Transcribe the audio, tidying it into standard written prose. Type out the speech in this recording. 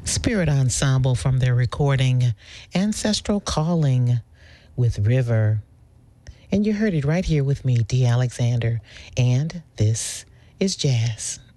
Spirit Ensemble from their recording Ancestral Calling with River. And you heard it right here with me, D. Alexander. And this is Jazz.